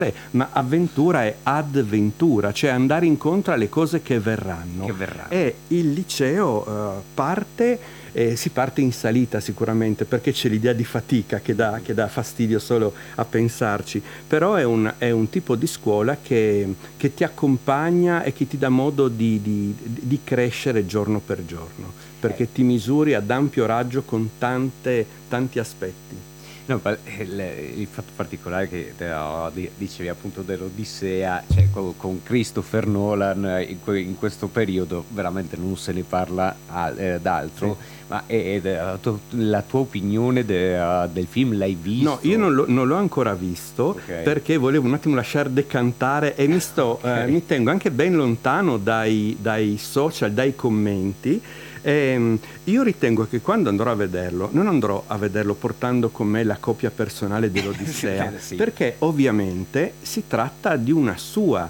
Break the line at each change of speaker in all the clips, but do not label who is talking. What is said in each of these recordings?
ma avventura è adventura, cioè andare incontro alle cose che verranno. E il liceo si parte in salita sicuramente, perché c'è l'idea di fatica che dà fastidio solo a pensarci, però è un tipo di scuola che ti accompagna e che ti dà modo di crescere giorno per giorno, perché ti misuri ad ampio raggio con tanti aspetti.
No, il fatto particolare che dicevi appunto dell'Odissea, cioè con Christopher Nolan in questo periodo veramente non se ne parla d'altro,
Sì.
ma la tua opinione del film l'hai visto?
No, io non l'ho ancora visto,
Ok.
perché volevo un attimo lasciare decantare e mi tengo anche ben lontano dai social, dai commenti. Io ritengo che quando andrò a vederlo, non andrò a vederlo portando con me la copia personale dell'Odissea,
Sì.
perché ovviamente si tratta di una sua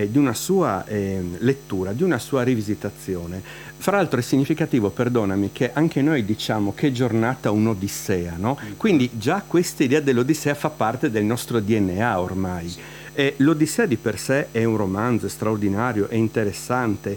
lettura, di una sua rivisitazione. Fra l'altro è significativo, perdonami, che anche noi diciamo che giornata un'Odissea, no? Quindi già questa idea dell'Odissea fa parte del nostro DNA ormai.
Sì.
E l'Odissea di per sé è un romanzo straordinario, è interessante.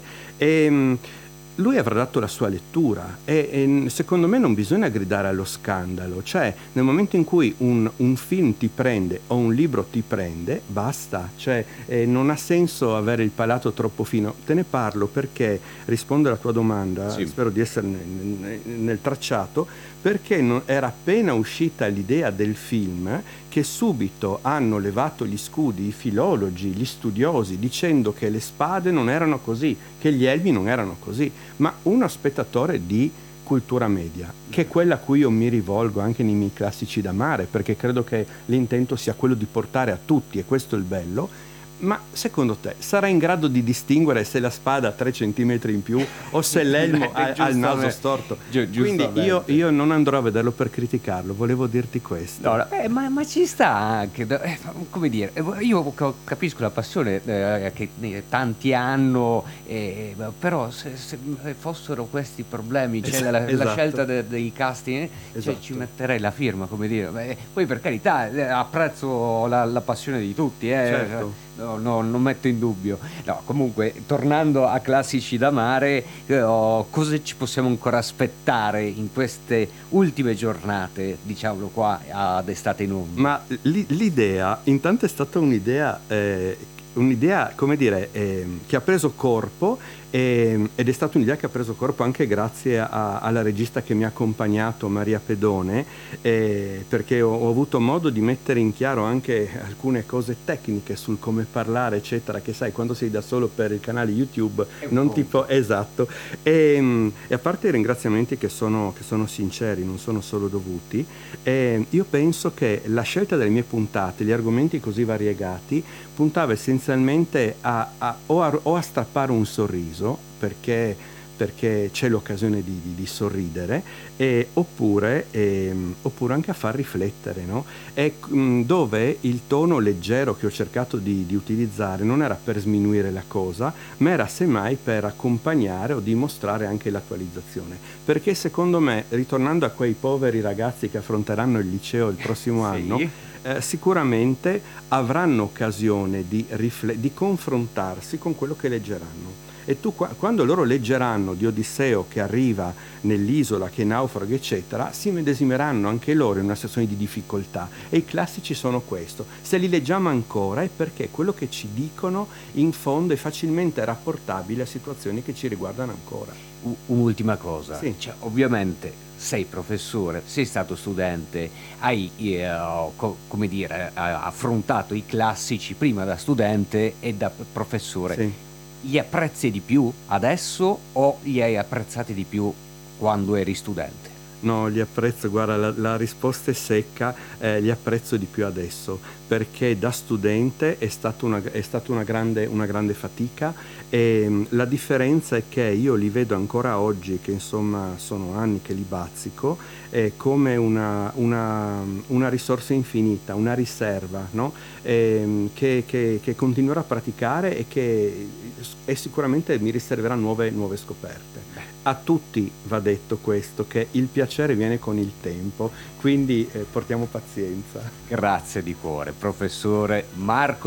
Lui avrà dato la sua lettura e secondo me non bisogna gridare allo scandalo, cioè nel momento in cui un film ti prende o un libro ti prende, basta, cioè non ha senso avere il palato troppo fino. Te ne parlo perché rispondo alla tua domanda,
Sì.
spero di essere nel tracciato, perché era appena uscita l'idea del film che subito hanno levato gli scudi i filologi, gli studiosi, dicendo che le spade non erano così, che gli elmi non erano così, ma uno spettatore di cultura media, che è quella a cui io mi rivolgo anche nei miei classici da mare, perché credo che l'intento sia quello di portare a tutti, e questo è il bello. Ma secondo te sarà in grado di distinguere se la spada ha 3 centimetri in più o se l'elmo ha il naso storto? Quindi io non andrò a vederlo per criticarlo, volevo dirti questo.
No, ma ci sta anche, come dire, io capisco la passione che tanti hanno, però se fossero questi problemi, cioè la
Esatto.
scelta dei casting, cioè,
Esatto.
ci metterei la firma, come dire. Poi per carità, apprezzo la passione di tutti,
Certo.
non metto in dubbio. No, comunque, tornando a classici da mare, cosa ci possiamo ancora aspettare in queste ultime giornate, diciamolo qua, ad estate in onda?
Ma l'idea, intanto è stata un'idea, come dire, che ha preso corpo, ed è stata un'idea che ha preso corpo anche grazie alla regista che mi ha accompagnato, Maria Pedone, perché ho avuto modo di mettere in chiaro anche alcune cose tecniche sul come parlare, eccetera, che sai, quando sei da solo per il canale YouTube, non tipo esatto. E a parte i ringraziamenti che sono sinceri, non sono solo dovuti, io penso che la scelta delle mie puntate, gli argomenti così variegati, puntava essenzialmente o a strappare un sorriso, perché c'è l'occasione di sorridere, oppure anche a far riflettere, no? Dove il tono leggero che ho cercato di utilizzare non era per sminuire la cosa, ma era semmai per accompagnare o dimostrare anche l'attualizzazione. Perché secondo me, ritornando a quei poveri ragazzi che affronteranno il liceo il prossimo anno, sicuramente avranno occasione di confrontarsi con quello che leggeranno. E tu quando loro leggeranno di Odisseo che arriva nell'isola, che naufraga, eccetera, si medesimeranno anche loro in una situazione di difficoltà. E i classici sono questo. Se li leggiamo ancora è perché quello che ci dicono in fondo è facilmente rapportabile a situazioni che ci riguardano ancora.
Un'ultima cosa,
Sì.
cioè, ovviamente sei professore, sei stato studente, hai come dire, affrontato i classici prima da studente e da professore.
Sì.
Li apprezzi di più adesso o li hai apprezzati di più quando eri studente?
No, li apprezzo, guarda, la risposta è secca, li apprezzo di più adesso, perché da studente è stata una grande fatica, e la differenza è che io li vedo ancora oggi, che insomma sono anni che li bazzico, come una risorsa infinita, una riserva, no? Che continuerò a praticare e sicuramente mi riserverà nuove scoperte. A tutti va detto questo, che il piacere viene con il tempo, quindi portiamo pazienza.
Grazie di cuore, professore Marco